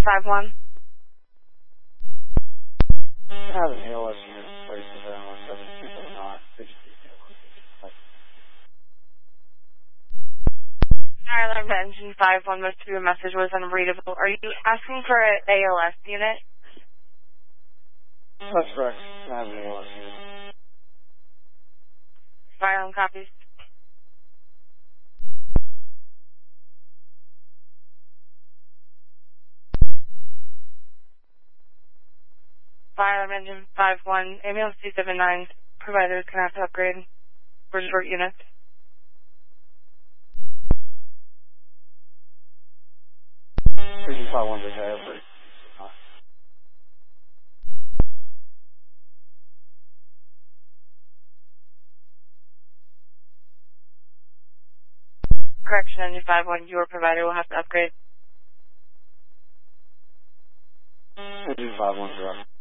51. I have an ALS unit in place of ALS 72.9. Fire alarm to engine 51. Most of your message was unreadable. Are you asking for an ALS unit? That's correct. I have an ALS unit. Fire alarm copies. Fire alarm engine 51. Ambulance 279. Providers can have to upgrade for short units. Engine 51 is upgrade. Correction, engine 51. Your provider will have to upgrade. Engine 51 is up.